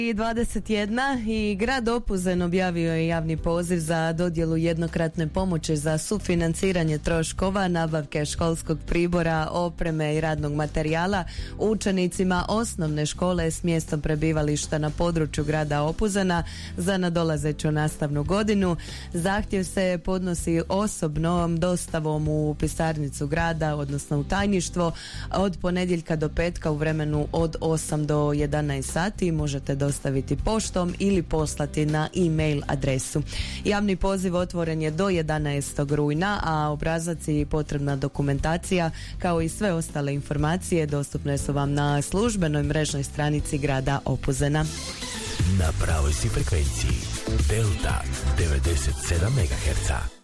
I 21 i grad Opuzen objavio je javni poziv za dodjelu jednokratne pomoći za sufinanciranje troškova nabavke školskog pribora, opreme i radnog materijala učenicima osnovne škole s mjestom prebivališta na području grada Opuzena za nadolazeću nastavnu godinu. Zahtjev se podnosi osobnom dostavom u pisarnicu grada, odnosno u tajništvo, od ponedjeljka do petka u vremenu od 8 do 11 sati. Možete dostaviti poštom ili poslati na e-mail adresu. Javni poziv otvoren je do 11. rujna, a obrazac i potrebna dokumentacija kao i sve ostale informacije dostupne su vam na službenoj mrežnoj stranici grada Opuzena. Na pravoj si frekvenciji Delta 97 MHz.